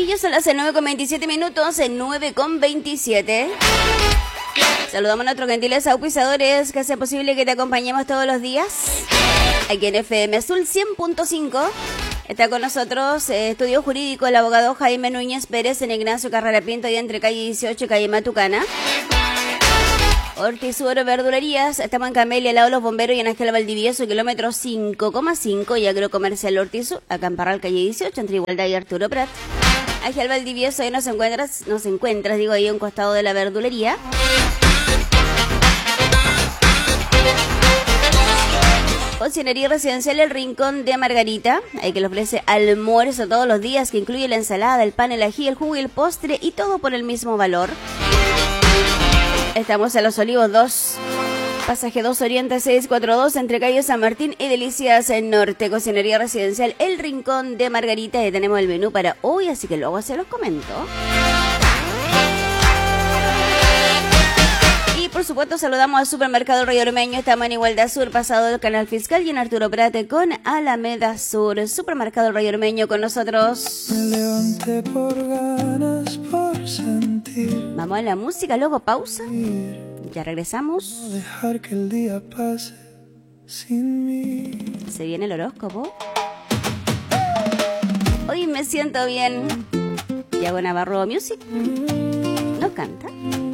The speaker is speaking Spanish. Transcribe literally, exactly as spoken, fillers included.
Y ya son las nueve con veintisiete minutos, nueve con veintisiete. Saludamos a nuestros gentiles auspiciadores que hacen posible que te acompañemos todos los días. Aquí en F M Azul cien punto cinco. Está con nosotros eh, Estudio Jurídico el abogado Jaime Núñez Pérez en Ignacio Carrera Pinto y entre calle dieciocho y calle Matucana. Hortisur Verdulerías, estamos en Camelia, al lado de los bomberos y en Ángel Valdivieso, kilómetro cinco coma cinco y Agrocomercial Hortisur, acá en Parral, calle dieciocho, entre Igualdad y Arturo Prat. Ángel Valdivieso, ahí nos encuentras, nos encuentras, digo, ahí a un costado de la verdulería. Cocinería Residencial El Rincón de Margarita, ahí que le ofrece almuerzo todos los días, que incluye la ensalada, el pan, el ají, el jugo y el postre, y todo por el mismo valor. Estamos en Los Olivos dos, pasaje dos Oriente seiscientos cuarenta y dos, entre calle San Martín y Delicias en Norte. Cocinería Residencial El Rincón de Margarita, y tenemos el menú para hoy, así que luego se los comento. Y por supuesto saludamos al Supermercado Río Ormeño. Estamos en Igualdad Sur, pasado del Canal Fiscal, y en Arturo Prate con Alameda Sur. Supermercado Río Ormeño con nosotros. Me levanté por ganas, por sentir. Vamos a la música, luego pausa. Ya regresamos. No dejar que el día pase sin mí. Se viene el horóscopo. Hoy me siento bien. Yago Navarro Music nos canta.